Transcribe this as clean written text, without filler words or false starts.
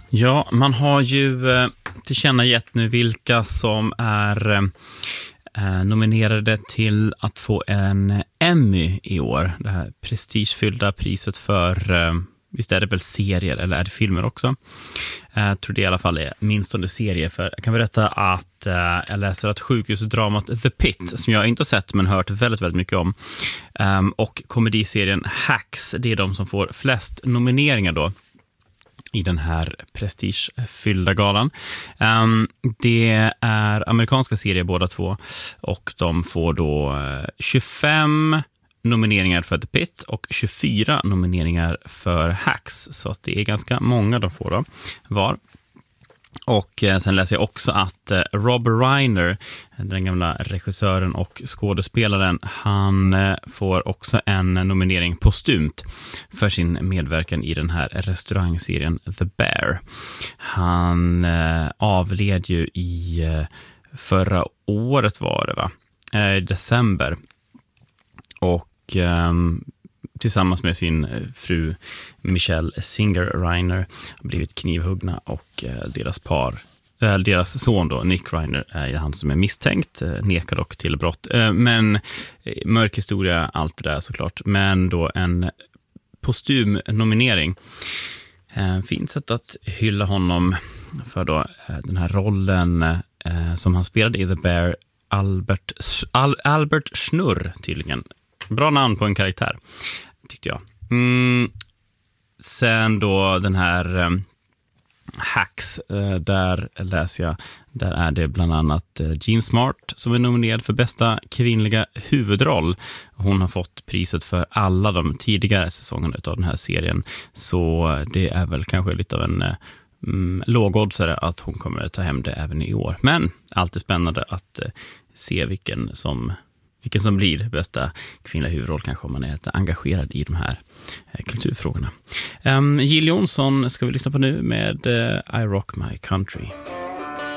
Ja, man har ju tillkännagett nu vilka som är nominerade till att få en Emmy i år. Det här prestigefyllda priset för, visst är det väl serier eller är det filmer också? Jag tror det i alla fall är minst under serier, för jag kan berätta att jag läser att sjukhusdramat The Pit, som jag inte har sett men hört väldigt, väldigt mycket om, och komediserien Hacks, det är de som får flest nomineringar då i den här prestigefyllda galan. Det är amerikanska serier båda två, och de får då 25 nomineringar för The Pit och 24 nomineringar för Hacks, så att det är ganska många de får då var. Och sen läser jag också att Rob Reiner, den gamla regissören och skådespelaren, han får också en nominering postumt för sin medverkan i den här restaurangserien The Bear. Han avled ju i förra året var det va? December. Och tillsammans med sin fru Michelle Singer Reiner har blivit knivhuggna, och deras son då, Nick Reiner, är han som är misstänkt, nekar dock till brott. Men mörk historia, allt det där såklart. Men då en postum nominering. Fint sätt att hylla honom för då den här rollen som han spelade i The Bear, Albert Schnurr tydligen. Bra namn på en karaktär, tyckte jag. Sen då den här Hacks, där läser jag, där är det bland annat Jean Smart som är nominerad för bästa kvinnliga huvudroll. Hon har fått priset för alla de tidigare säsongerna av den här serien, så det är väl kanske lite av en lågoddsare att hon kommer att ta hem det även i år. Men alltid spännande att se vilken som blir bästa kvinnliga huvudroll, kanske om man är engagerad i de här kulturfrågorna. Jill Johnson ska vi lyssna på nu med I Rock My Country.